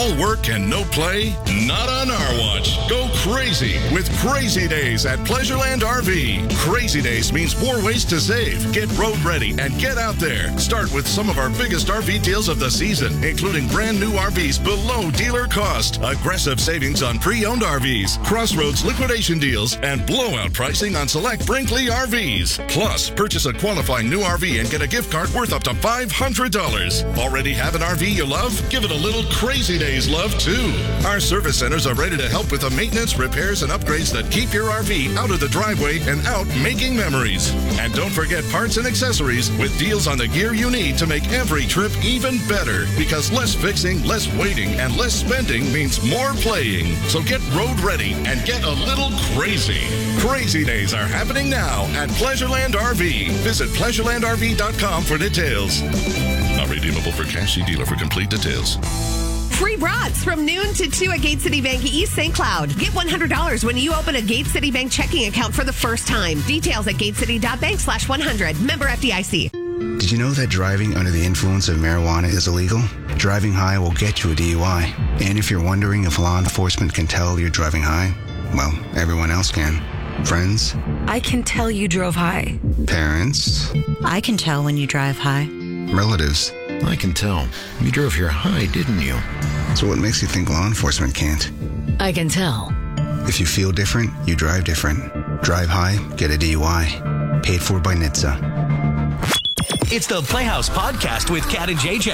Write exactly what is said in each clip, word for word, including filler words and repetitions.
All work and no play? Not on our watch. Go crazy with Crazy Days at Pleasureland R V. Crazy Days means more ways to save. Get road ready and get out there. Start with some of our biggest R V deals of the season, including brand new R Vs below dealer cost, aggressive savings on pre-owned R Vs, Crossroads liquidation deals, and blowout pricing on select Brinkley R Vs. Plus, purchase a qualifying new R V and get a gift card worth up to five hundred dollars. Already have an R V you love? Give it a little Crazy Days love, too. Our service centers are ready to help with the maintenance, repairs, and upgrades that keep your R V out of the driveway and out making memories. And don't forget parts and accessories with deals on the gear you need to make every trip even better. Because less fixing, less waiting, and less spending means more playing. So get road ready and get a little crazy. Crazy Days are happening now at Pleasureland R V. Visit pleasureland R V dot com for details. Not redeemable for cash. See dealer for complete details. Free brats from noon to two at Gate City Bank East Saint Cloud. Get one hundred dollars when you open a Gate City Bank checking account for the first time. Details at gatecity.bank slash 100. Member F D I C. Did you know that driving under the influence of marijuana is illegal? Driving high will get you a D U I. And if you're wondering if law enforcement can tell you're driving high, well, everyone else can. Friends? I can tell you drove high. Parents? I can tell when you drive high. Relatives? I can tell. You drove here high, didn't you? So what makes you think law enforcement can't? I can tell. If you feel different, you drive different. Drive high, get a D U I. Paid for by N H T S A. It's the Playhouse Podcast with Kat and J J.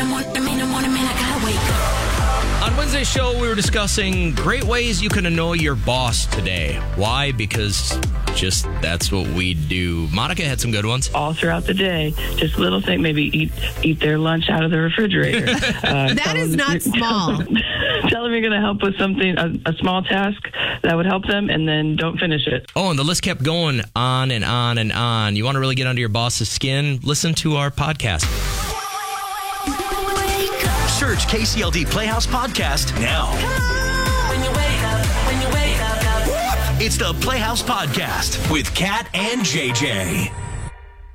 On Wednesday's show, we were discussing great ways you can annoy your boss today. Why? Because just that's what we do. Monica had some good ones. All throughout the day, just little thing, maybe eat eat their lunch out of the refrigerator. Uh, that is not small. Tell them, tell them you're going to help with something, a, a small task that would help them, and then don't finish it. Oh, and the list kept going on and on and on. You want to really get under your boss's skin? Listen to our podcast. Search K C L D Playhouse Podcast now. When you wake up, when you wake up, it's the Playhouse Podcast with Kat and J J.